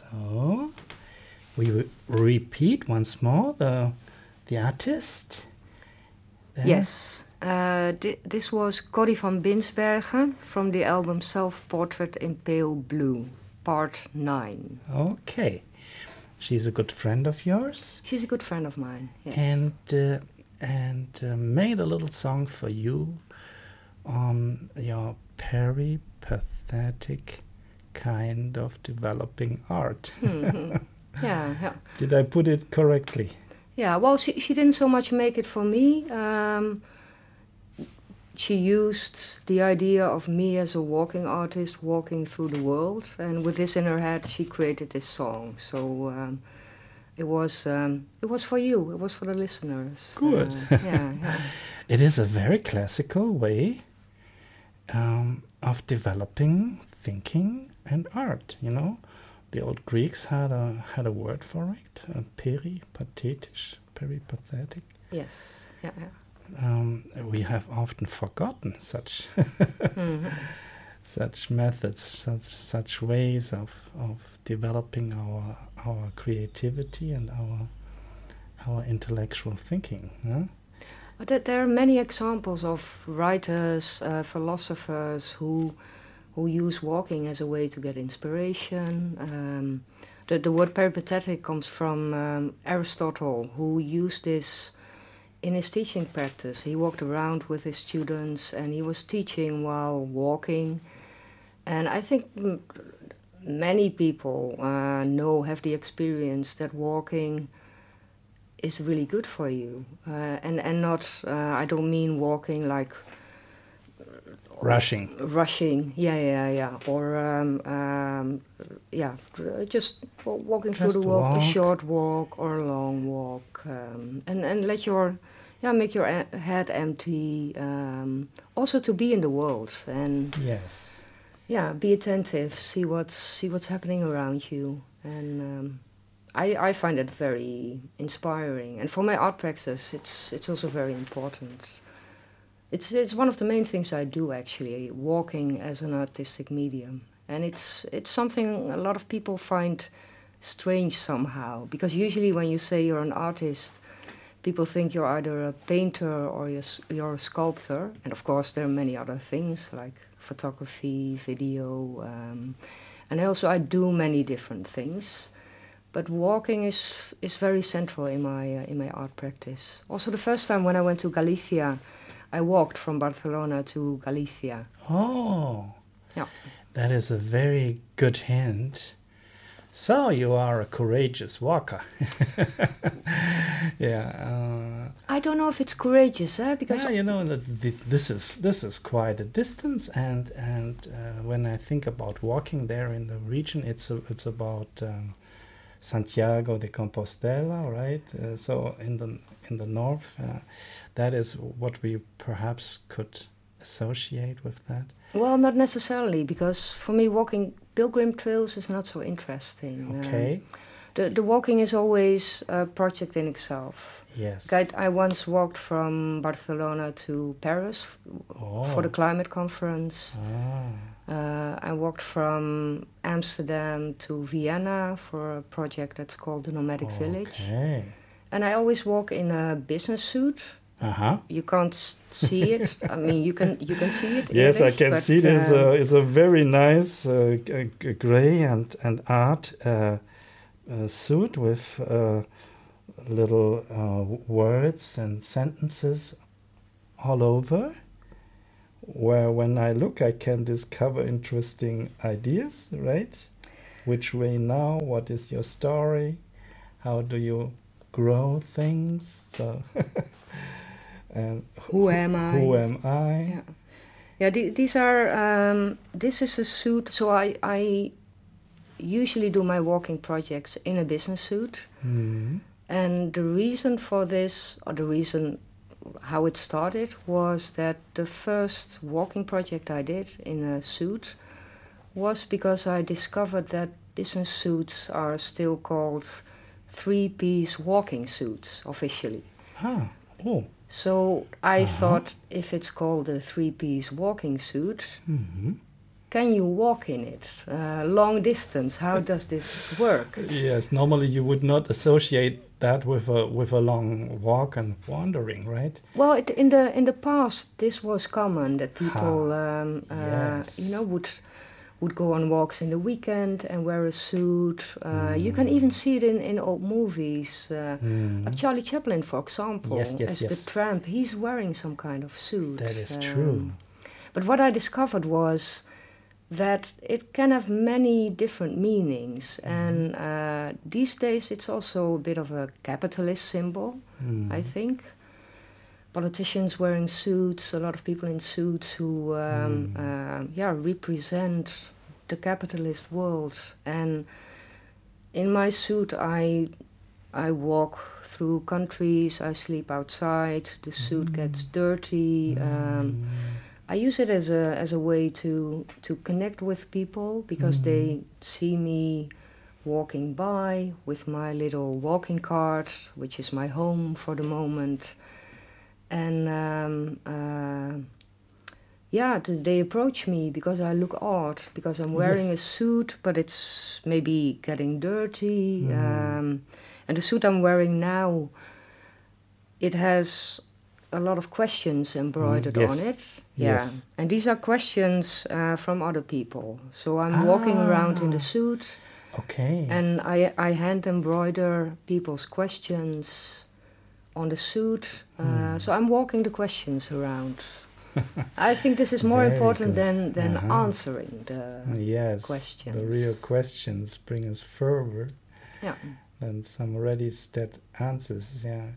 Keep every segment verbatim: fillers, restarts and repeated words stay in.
So we re- repeat once more the the artist. There. Yes, uh, th- this was Corrie van Binsbergen from the album Self-Portrait in Pale Blue, Part nine. Okay. She's a good friend of yours. She's a good friend of mine, yes. And, uh, and uh, made a little song for you on your peripatetic kind of developing art. Mm-hmm. Yeah, yeah. Did I put it correctly? Yeah, well, she, she didn't so much make it for me. Um, she used the idea of me as a walking artist walking through the world, and with this in her head, she created this song. So um, it was um, it was for you. It was for the listeners. Good. Uh, yeah, yeah. It is a very classical way um, of developing thinking and art. You know, the old Greeks had a had a word for it, uh, peripatetisch, peripathetic. Yes. Yeah, yeah. Um, we have often forgotten such Mm-hmm. such methods, such such ways of, of developing our our creativity and our our intellectual thinking. Huh? But there are many examples of writers, uh, philosophers who who use walking as a way to get inspiration. Um, the the word peripatetic comes from um, Aristotle, who used this in his teaching practice. He walked around with his students and he was teaching while walking. And I think m- many people uh, know, have the experience that walking is really good for you. Uh, and, and not, uh, I don't mean walking like... Rushing. Rushing, yeah, yeah, yeah. Or, um, um, yeah, just walking Just through the walk, walk. a short walk or a long walk. Um, and, and let your, yeah, make your a- head empty. Um, also to be in the world and, Yes. yeah, be attentive, see what's, see what's happening around you. And um, I, I find it very inspiring. And for my art practice, it's, it's also very important. It's it's one of the main things I do, actually, walking as an artistic medium. And it's it's something a lot of people find strange somehow, because usually when you say you're an artist, people think you're either a painter or you're, s- you're a sculptor. And of course there are many other things like photography, video, um, and also I do many different things. But walking is is very central in my uh, in my art practice. Also, the first time when I went to Galicia, I walked from Barcelona to Galicia. Oh. Yeah. That is a very good hint. So you are a courageous walker. Yeah. Uh, I don't know if it's courageous, eh? Because yeah, you know that th- this is this is quite a distance, and and uh, when I think about walking there in the region, it's a, it's about um, Santiago de Compostela, right? Uh, so in the in the north, uh, that is what we perhaps could associate with that. well, not necessarily, because for me, walking pilgrim trails is not so interesting. Okay. Um, the the walking is always a project in itself. Yes. I, I once walked from Barcelona to Paris f- Oh. for the climate conference. Ah. Uh, I walked from Amsterdam to Vienna for a project that's called the Nomadic Village. Okay. And I always walk in a business suit. Uh huh. You can't s- see it. I mean, you can you can see it. Yes, I Erich, can but, see it. It's a, um, it's a very nice uh, g- g- gray and, and art uh, uh, suit with uh, little uh, words and sentences all over, where when I look, I can discover interesting ideas, right? Which way now? What is your story? How do you grow things? So, and Who am I? Who am I? Yeah, yeah. The, these are. Um, this is a suit. So I I usually do my walking projects in a business suit. Mhm. And the reason for this, or the reason how it started, was that the first walking project I did in a suit was because I discovered that business suits are still called three-piece walking suits officially. Ah, oh. So I Uh-huh. thought, if it's called a three-piece walking suit, Mm-hmm. can you walk in it? Uh, long distance, how does this work? Yes, normally you would not associate that with a with a long walk and wandering, right? Well, it, in the in the past, this was common that people, um, uh, yes. you know, would would go on walks in the weekend and wear a suit. Uh, mm. You can even see it in, in old movies, uh, mm. like Charlie Chaplin, for example, yes, yes, as yes. the tramp. He's wearing some kind of suit. That is um, true. But what I discovered was that it can have many different meanings, mm. and uh, these days it's also a bit of a capitalist symbol, mm. I think. Politicians wearing suits, a lot of people in suits who, um, mm. uh, yeah, represent the capitalist world. And in my suit, I, I walk through countries. I sleep outside. The suit mm. gets dirty. Mm. Um, I use it as a as a way to to connect with people because mm. they see me walking by with my little walking cart, which is my home for the moment. And um, uh, yeah, th- they approach me because I look odd, because I'm wearing yes. a suit, but it's maybe getting dirty. Mm. Um, and the suit I'm wearing now, it has a lot of questions embroidered mm, yes. on it. Yeah, yes. And these are questions uh, from other people. So I'm ah. walking around in the suit. Okay. And I, I hand embroider people's questions on the suit. Uh, mm. So I'm walking the questions around. I think this is more Very important good. than, than uh-huh. answering the yes, questions. The real questions bring us forward yeah. than some ready-set answers. Yeah.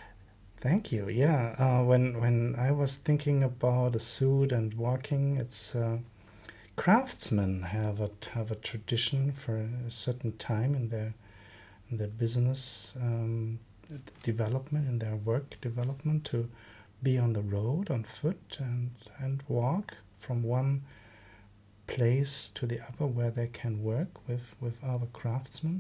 Thank you. Yeah. Uh, when when I was thinking about a suit and walking, it's uh, craftsmen have a have a tradition for a certain time in their in their business um, development, in their work development, to be on the road on foot and and walk from one place to the other where they can work with with other craftsmen.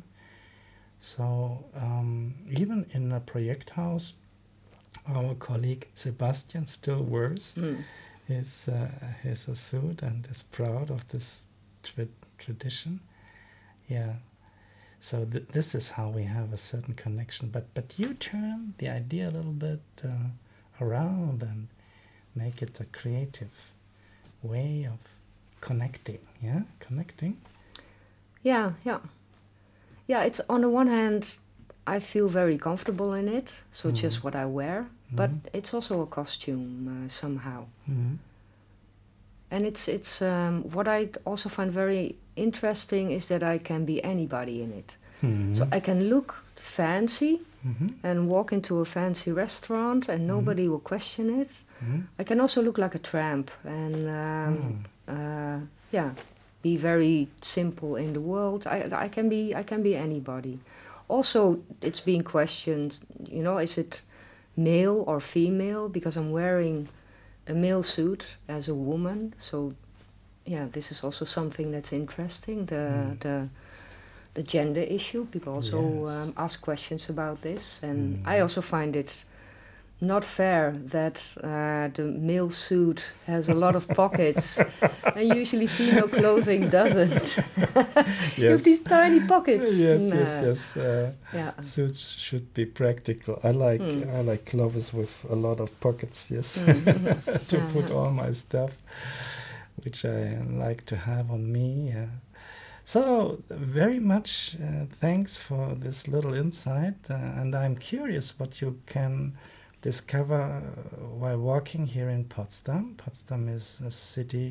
So um, even in a project house, our colleague Sebastian still wears mm. his uh, his suit and is proud of this tra- tradition. Yeah. So th- this is how we have a certain connection. But but you turn the idea a little bit uh, around and make it a creative way of connecting. Yeah, connecting. Yeah, yeah, yeah. It's on the one hand, I feel very comfortable in it, so it's mm. just what I wear. Mm. But it's also a costume uh, somehow. Mm. And it's it's um, what I also find very interesting is that I can be anybody in it. Mm. So I can look fancy mm-hmm. and walk into a fancy restaurant and nobody mm. will question it. Mm. I can also look like a tramp and um, mm. uh, yeah, be very simple in the world. I I can be I can be anybody. Also, it's being questioned, you know, is it male or female? Because I'm wearing a male suit as a woman. So, yeah, this is also something that's interesting, the mm. the, the gender issue. People also yes. um, ask questions about this. And mm. I also find it not fair that uh, the male suit has a lot of pockets and usually female clothing doesn't. Yes. You have these tiny pockets. Yes, nah. yes, yes. Uh, yeah. Suits should be practical. I like mm. I like clothes with a lot of pockets. Yes, mm-hmm. to uh-huh. put all my stuff, which I like to have on me. Yeah. So very much uh, thanks for this little insight, uh, and I'm curious what you can discover while walking here in Potsdam. Potsdam is a city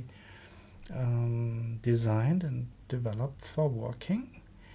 um, designed and developed for walking.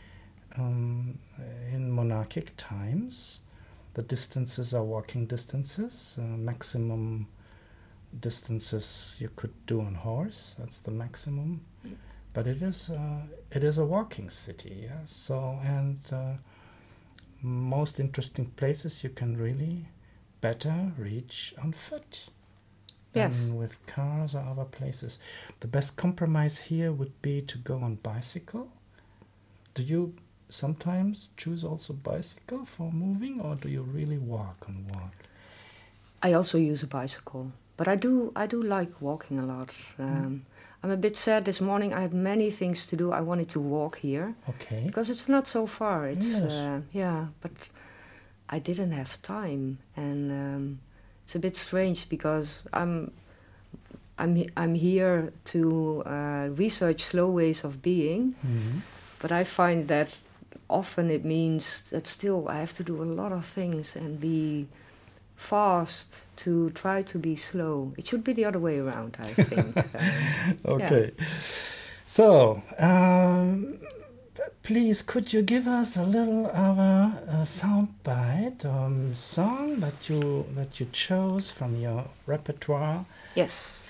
Um, in monarchic times, the distances are walking distances. Uh, maximum distances you could do on horse. That's the maximum. Mm. But it is uh, it is a walking city. Yeah. So and uh, most interesting places you can really better reach on foot yes. than with cars or other places. The best compromise here would be to go on bicycle. Do you sometimes choose also bicycle for moving, or do you really walk and walk? I also use a bicycle, but I do I do like walking a lot. Um, mm. I'm a bit sad this morning. I had many things to do. I wanted to walk here. Okay. Because it's not so far. It's yes. uh, yeah, but I didn't have time, and um, it's a bit strange because I'm I'm I'm here to uh, research slow ways of being, mm-hmm. but I find that often it means that still I have to do a lot of things and be fast to try to be slow. It should be the other way around, I think. uh, okay. Yeah. So, um, please, could you give us a little of a, a sound bite or song that you that you chose from your repertoire? Yes.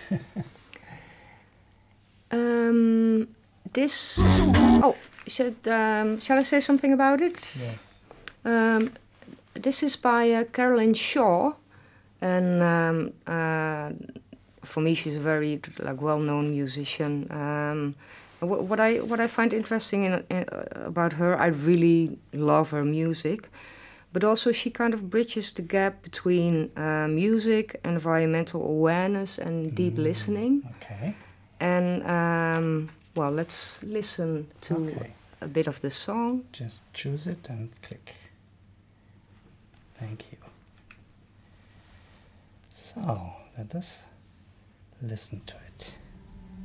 um, this. Oh, should um, shall I say something about it? Yes. Um, this is by uh, Carolyn Shaw, and um, uh, for me, she's a very like well-known musician. Um, wh- what I what I find interesting in, in, uh, about her, I really love her music, but also she kind of bridges the gap between uh, music, environmental awareness, and deep Mm, listening. Okay. And um, well, let's listen to Okay. a bit of the song. Just choose it and click. Thank you. So, let us listen to it.